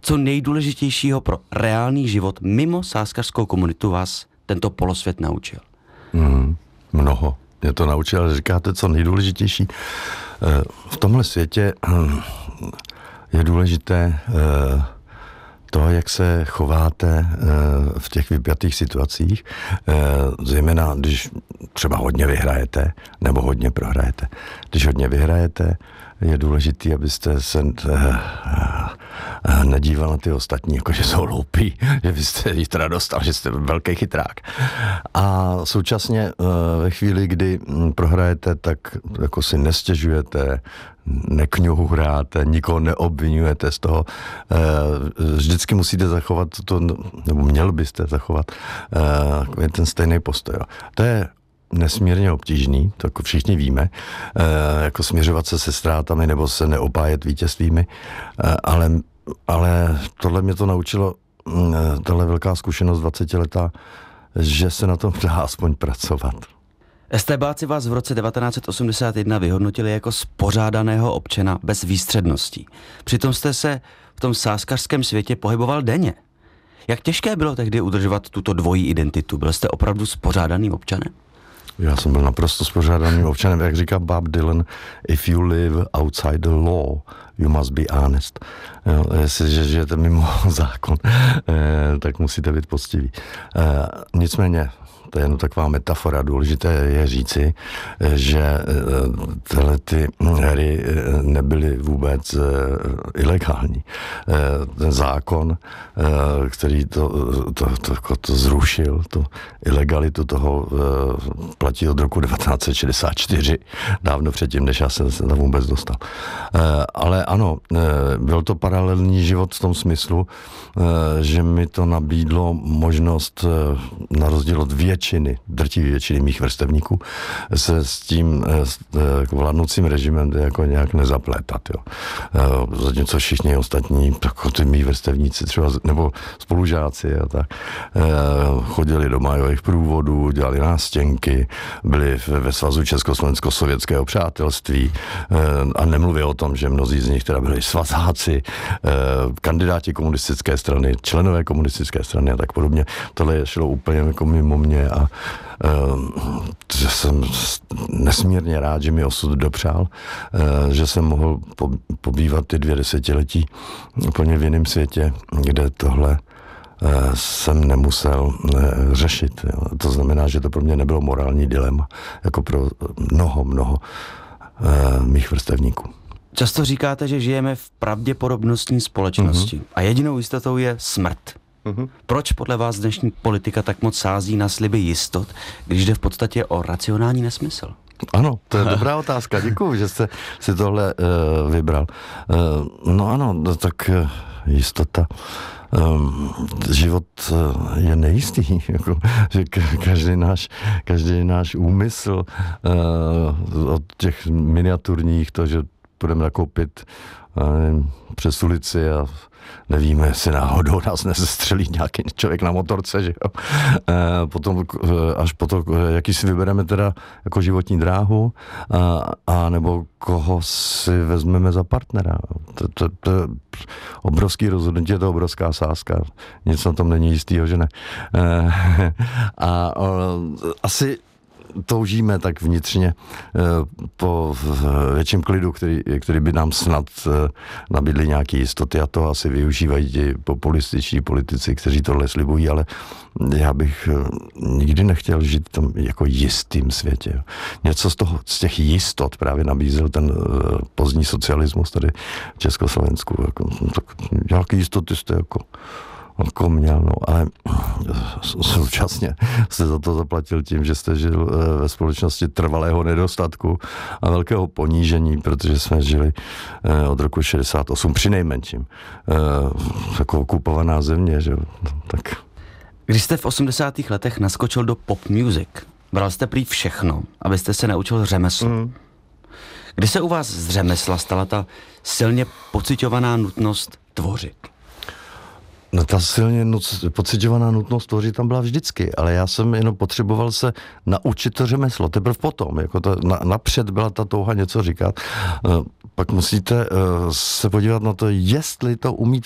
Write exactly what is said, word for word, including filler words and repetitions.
Co nejdůležitějšího pro reálný život mimo sázkařskou komunitu vás tento polosvět naučil? Mm, mnoho. Mě to naučil, ale říkáte, co nejdůležitější. V tomhle světě je důležité to, jak se chováte v těch vypjatých situacích, zejména když třeba hodně vyhrajete nebo hodně prohrajete. Když hodně vyhrajete, je důležitý, abyste se nedíval na ty ostatní, jakože jsou hloupí, že byste jich teda dostal, že jste velký chytrák. A současně ve chvíli, kdy prohrajete, tak jako si nestěžujete, nekňuhráte, nikoho neobvinujete z toho. Vždycky musíte zachovat to, nebo měl byste zachovat ten stejný postoj. To je nesmírně obtížný, to jako všichni víme, e, jako směřovat se se ztrátami nebo se neopájet vítězstvími, e, ale, ale tohle mě to naučilo, e, tohle velká zkušenost dvacetiletá, že se na tom dá aspoň pracovat. Estébáci vás v roce devatenáct osmdesát jedna vyhodnotili jako spořádaného občana bez výstředností. Přitom jste se v tom sázkařském světě pohyboval denně. Jak těžké bylo tehdy udržovat tuto dvojí identitu? Byl jste opravdu spořádaným občanem? Já jsem byl naprosto spořádaným občanem, jak říká Bob Dylan, if you live outside the law, you must be honest. Jo, jestliže žijete mimo zákon, eh, tak musíte být poctiví. Eh, nicméně, to je jenom taková metafora, důležité je říci, že tyhle ty hry nebyly vůbec ilegální. Ten zákon, který to, to, to, to zrušil, to ilegalitu toho platí od roku devatenáct set šedesát čtyři, dávno předtím, než já jsem se tam vůbec dostal. Ale ano, byl to paralelní život v tom smyslu, že mi to nabídlo možnost na rozdíl od většiny, drtivé většiny mých vrstevníků, se s tím s vládnoucím režimem jako nějak nezaplétat. Jo. Zatímco všichni ostatní, jako ty mý vrstevníci třeba, nebo spolužáci a tak, chodili do májových průvodů, dělali nástěnky, byli ve svazu Československo-sovětského přátelství a nemluví o tom, že mnozí z nich teda byli svazáci, kandidáti komunistické strany, členové komunistické strany a tak podobně. Tohle šlo úplně jako mimo mě a že jsem nesmírně rád, že mi osud dopřál, že jsem mohl pobývat ty dvě desetiletí úplně v jiném světě, kde tohle jsem nemusel řešit. To znamená, že to pro mě nebylo morální dilema, jako pro mnoho, mnoho mých vrstevníků. Často říkáte, že žijeme v pravděpodobnostní společnosti uh-huh. a jedinou jistotou je smrt. Uh-huh. Proč podle vás dnešní politika tak moc sází na sliby jistot, když jde v podstatě o racionální nesmysl? Ano, to je dobrá otázka. Děkuju, že jste si tohle uh, vybral. Uh, no ano, no, tak uh, jistota. Um, život uh, je nejistý, jako, že každý náš, každý náš úmysl uh, od těch miniaturních, to, že půjdeme nakoupit nevím, přes ulici a nevíme, jestli náhodou nás nezestřelí nějaký člověk na motorce, že jo. E, potom, až potom, jaký si vybereme teda jako životní dráhu, a, a nebo koho si vezmeme za partnera. To, to, to je obrovský rozhodnutí, je to obrovská sázka. Nic na tom není jistýho, že ne. E, a a asi toužíme tak vnitřně po větším klidu, který, který by nám snad nabídli nějaké jistoty a to asi využívají ti populističní politici, kteří tohle slibují, ale já bych nikdy nechtěl žít tam jako jistým světě. Něco z toho, z těch jistot právě nabízel ten pozdní socialismus tady v Československu. Jako, tak nějaké jistoty jste jako jako měl, no, ale současně jste za to zaplatil tím, že jste žil ve společnosti trvalého nedostatku a velkého ponížení, protože jsme žili od roku šedesát osm přinejmenším jako okupovaná země, že tak. Když jste v osmdesátých letech naskočil do pop music, bral jste prý všechno, abyste se naučil řemeslo. Mm. Kdy se u vás z řemesla stala ta silně pociťovaná nutnost tvořit? No ta silně nuc, pociťovaná nutnost tvořit tam byla vždycky, ale já jsem jenom potřeboval se naučit to řemeslo, teprve potom, jako to, na, napřed byla ta touha něco říkat, pak musíte uh, se podívat na to, jestli to umíte